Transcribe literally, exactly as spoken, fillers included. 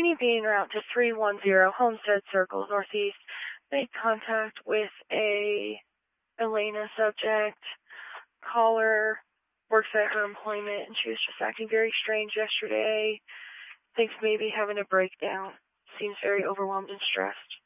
Any being route to three one zero Homestead Circle Northeast made contact with a Elena subject. Caller works at her employment, and she was just acting very strange yesterday. Thinks maybe having a breakdown. Seems very overwhelmed and stressed.